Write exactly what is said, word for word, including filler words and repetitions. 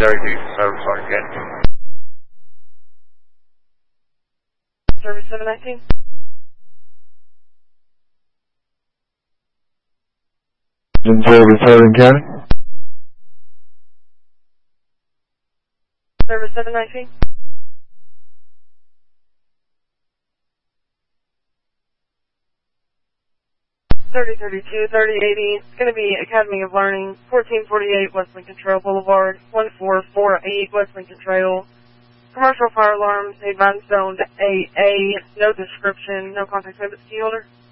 thirty, Service Sergeant Kennedy. Service seven nineteen. Service Sergeant Kennedy. Service seven nineteen. thirty thirty-two, thirty eighty. It's going to be Academy of Learning, fourteen forty-eight West Lincoln Trail Boulevard, one four four eight West Lincoln Trail. Commercial fire alarms, advanced zone A A, no description, no contact with the key holder.